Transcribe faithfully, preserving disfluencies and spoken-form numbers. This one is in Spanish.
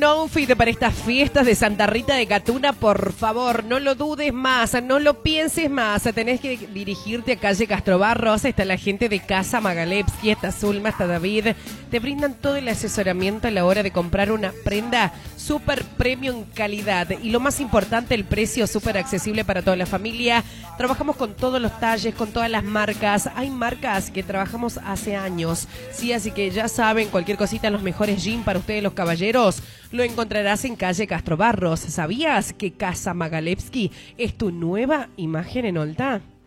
outfit para estas fiestas de Santa Rita de Catuna, por favor, no lo dudes más, no lo pienses más. Tenés que dirigirte a calle Castrobarros. Está la gente de Casa Magalevsky, está Zulma, está David. Te brindan todo el asesoramiento a la hora de comprar una prenda super premium calidad. Y lo más importante, el precio súper accesible para toda la familia. Trabajamos con todos los talles, con todas las marcas. Hay marcas que trabajamos hace años. Sí, así que ya saben, cualquier cosita, los mejores jeans para ustedes los caballeros, lo encontrarás en calle Castrobarros. ¿Sabías que Casa Magalevsky es tu nueva imagen en Olta?